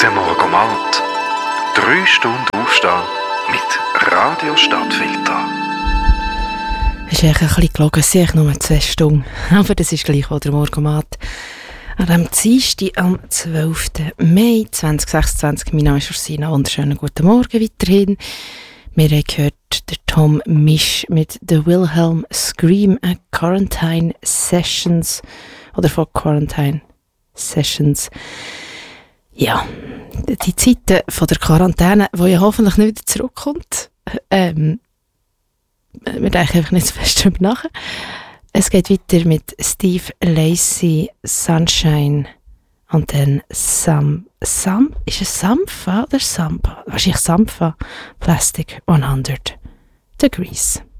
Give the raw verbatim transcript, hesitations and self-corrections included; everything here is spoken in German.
Der Morgenmatt. Drei Stunden Aufstehen mit Radio Stadtfilter. Es ist eigentlich ein bisschen gelogen, es sind nur zwei Stunden. Aber das ist gleich, wo der Morgenmatt an dem Dienstag am zwölften Mai zweitausendsechsundzwanzig. Mein Name ist Ursina. Wunderschönen guten Morgen weiterhin. Wir haben gehört der Tom Misch mit The Wilhelm Scream at Quarantine Sessions oder von Quarantine Sessions. Ja, die Zeiten von der Quarantäne, die ja hoffentlich nicht wieder zurückkommt, ähm, wir denken einfach nicht so fest drüber nach. Es geht weiter mit Steve Lacy, Sunshine und dann Sam, Sam, ist es Sampha oder Sampa? Wahrscheinlich Sampha, Plastic hundert Degrees.